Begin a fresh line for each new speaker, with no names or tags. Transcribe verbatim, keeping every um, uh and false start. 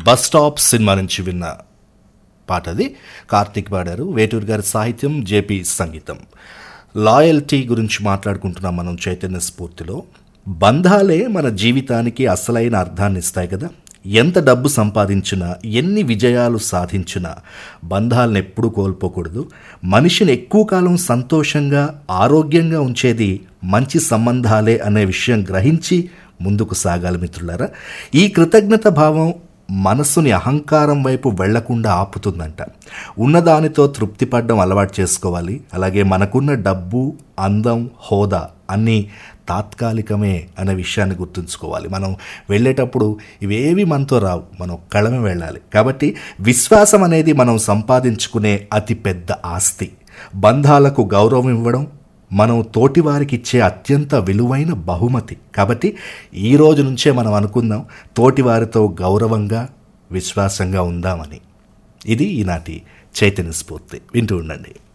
Bus stop cinema నుంచి విన్న పాట అది. కార్తీక్ పాడారు, వేటూరు గారి సాహిత్యం, జేపీ సంగీతం. లాయల్టీ గురించి మాట్లాడుకుంటున్నాం మనం చైతన్య స్ఫూర్తిలో. బంధాలే మన జీవితానికి అసలైన అర్థాన్ని ఇస్తాయి కదా. ఎంత డబ్బు సంపాదించినా, ఎన్ని విజయాలు సాధించినా బంధాలను ఎప్పుడూ కోల్పోకూడదు. మనిషిని ఎక్కువ కాలం సంతోషంగా, ఆరోగ్యంగా ఉంచేది మంచి సంబంధాలే అనే విషయం గ్రహించి ముందుకు సాగాలి మిత్రులారా. ఈ కృతజ్ఞత భావం మనస్సుని అహంకారం వైపు వెళ్లకుండా ఆపుతుందంట. ఉన్నదానితో తృప్తి పడడం అలవాటు చేసుకోవాలి. అలాగే మనకున్న డబ్బు, అందం, హోదా అన్నీ తాత్కాలికమే అనే విషయాన్ని గుర్తుంచుకోవాలి. మనం వెళ్ళేటప్పుడు ఇవేవి మనతో రావు, మనం ఒక్కళ్ళమే వెళ్ళాలి. కాబట్టి విశ్వాసం అనేది మనం సంపాదించుకునే అతి పెద్ద ఆస్తి. బంధాలకు గౌరవం ఇవ్వడం మనం తోటివారికి ఇచ్చే అత్యంత విలువైన బహుమతి. కాబట్టి ఈ రోజు నుంచే మనం అనుకుందాం, తోటివారితో గౌరవంగా, విశ్వాసంగా ఉందామని. ఇది ఈనాటి చైతన్య స్ఫూర్తి. వింటూ ఉండండి.